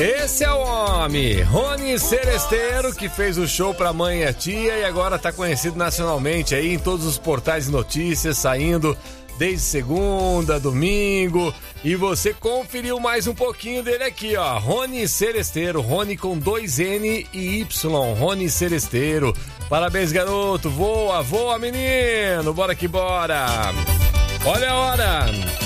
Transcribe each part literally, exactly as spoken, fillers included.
Esse é o homem, Rony Seresteiro, que fez o show pra mãe e a tia e agora tá conhecido nacionalmente aí em todos os portais de notícias, saindo desde segunda, domingo, e você conferiu mais um pouquinho dele aqui, ó, Rony Seresteiro, Rony com dois N e Y, Rony Seresteiro. Parabéns, garoto, voa, voa, menino, bora que bora. Olha a hora.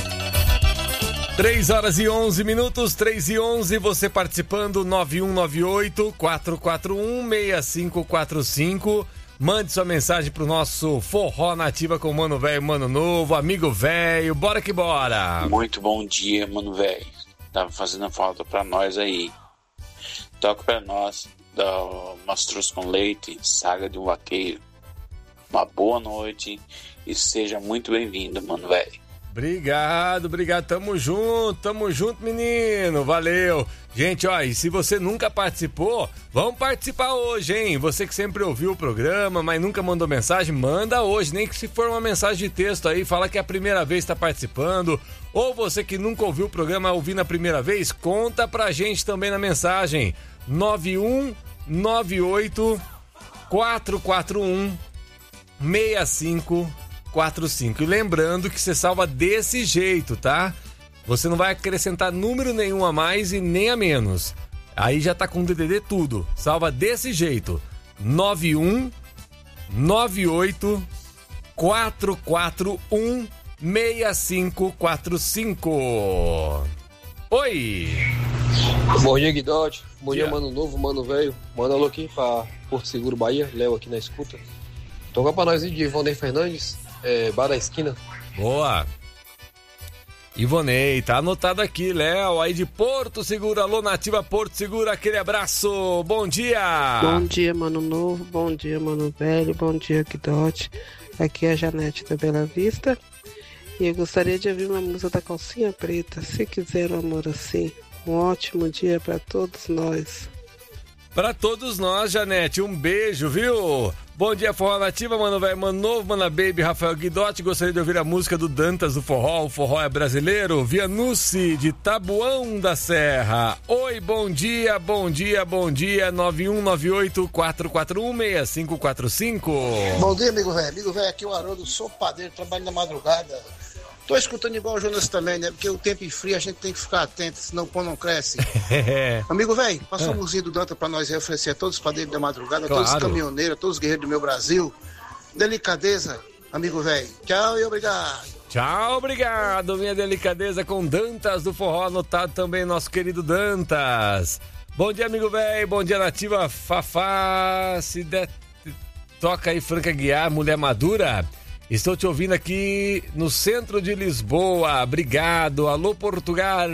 três horas e onze minutos, três e onze, você participando, nove um nove oito, quatro quatro um, seis cinco quatro cinco. Mande sua mensagem pro nosso Forró Nativa com Mano Velho, Mano Novo, amigo velho, bora que bora. Muito bom dia, Mano Velho. Tava fazendo falta pra nós aí. Toca pra nós da Mastruz com Leite, Saga de um Vaqueiro. Uma boa noite e seja muito bem-vindo, Mano Velho. Obrigado, obrigado, tamo junto, tamo junto, menino, valeu. Gente, ó, e se você nunca participou, vamos participar hoje, hein? Você que sempre ouviu o programa, mas nunca mandou mensagem, manda hoje, nem que se for uma mensagem de texto aí, fala que é a primeira vez que tá participando, ou você que nunca ouviu o programa ouvindo a primeira vez, conta pra gente também na mensagem, nove um nove oito, quatro quatro um, seis cinco quatro cinco. E lembrando que você salva desse jeito, tá? Você não vai acrescentar número nenhum a mais e nem a menos. Aí já tá com D D D tudo. Salva desse jeito. nove um nove oito, quatro quatro um, seis cinco quatro cinco. Oi! Bom dia, Guidote. Bom dia, Mano Novo, Mano Velho. Manda alô aqui pra Porto Seguro, Bahia. Léo aqui na escuta. Toca pra nós aí de Ivonei Fernandes. É, Bar da Esquina. Boa! Ivonei, tá anotado aqui, Léo, aí de Porto Seguro, alô Nativa Porto Seguro, aquele abraço, bom dia! Bom dia, Mano Novo, bom dia, Mano Velho, bom dia, Guidote. Aqui é a Janete da Bela Vista e eu gostaria de ouvir uma música da Calcinha Preta, Se Quiser um Amor Assim. Um ótimo dia pra todos nós. Pra todos nós, Janete, um beijo, viu? Bom dia, Forró Nativa, Mano Velho, Mano Novo, Mana Baby, Rafael Guidotti. Gostaria de ouvir a música do Dantas do Forró, o Forró é brasileiro. Vianucci, de Taboão da Serra. Oi, bom dia, bom dia, bom dia. nove um nove oito, quatro quatro um, seis cinco quatro cinco. Bom dia, amigo velho. Amigo velho, aqui é o Haroldo, sou padeiro, trabalho na madrugada. Tô escutando igual o Jonas também, né? Porque o tempo esfria, a gente tem que ficar atento, senão o pão não cresce. Amigo velho, passa uma música do Danta pra nós aí, oferecer a todos os padeiros da madrugada, claro. Todos os caminhoneiros, a todos os guerreiros do meu Brasil. Delicadeza, amigo velho. Tchau e obrigado. Tchau, obrigado, minha delicadeza com Dantas do Forró, anotado também nosso querido Dantas. Bom dia, amigo velho, bom dia, Nativa Fafá, se der, toca aí Franca Guiar, Mulher Madura. Estou te ouvindo aqui no centro de Lisboa. Obrigado. Alô, Portugal.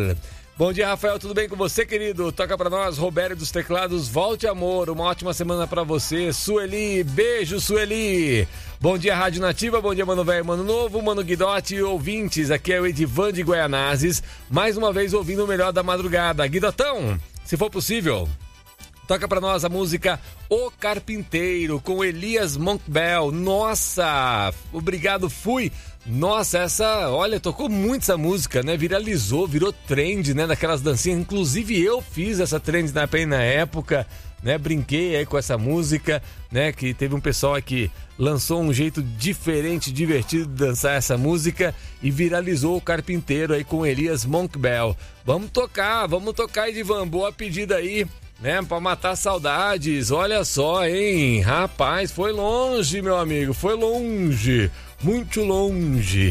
Bom dia, Rafael. Tudo bem com você, querido? Toca pra nós, Roberto dos Teclados. Volte, amor. Uma ótima semana pra você. Sueli. Beijo, Sueli. Bom dia, Rádio Nativa. Bom dia, Mano Velho, Mano Novo, Mano Guidotti e ouvintes. Aqui é o Edivan de Guaianazes. Mais uma vez ouvindo o melhor da madrugada. Guidotão, se for possível, toca pra nós a música O Carpinteiro, com Elias Monkbell. Nossa, obrigado, fui. Nossa, essa, olha, tocou muito essa música, né? Viralizou, virou trend, né? Daquelas dancinhas. Inclusive eu fiz essa trend na, na época, né? Brinquei aí com essa música, né? Que teve um pessoal que lançou um jeito diferente, divertido de dançar essa música e viralizou O Carpinteiro aí com Elias Monkbell. Vamos tocar, vamos tocar, Edivan. Boa pedida aí, né, pra matar saudades. Olha só, hein, rapaz, foi longe, meu amigo, foi longe, muito longe.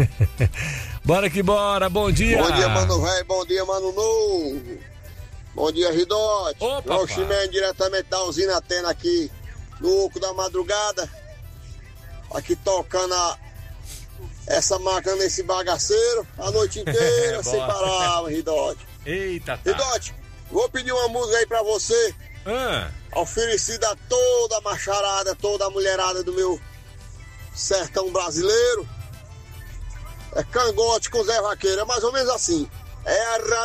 Bora que bora, bom dia. Bom dia, Mano Velho, bom dia, Mano Novo. Bom dia, Ridote. Opa, João Chimene, diretamente da usina Atena aqui, no Oco da Madrugada. Aqui tocando a, essa máquina nesse bagaceiro a noite inteira, sem parar, Ridote. Eita, tá. Ridote, vou pedir uma música aí pra você, ah. oferecida a toda a macharada, toda a mulherada do meu sertão brasileiro. É Cangote com Zé Vaqueiro, é mais ou menos assim. É a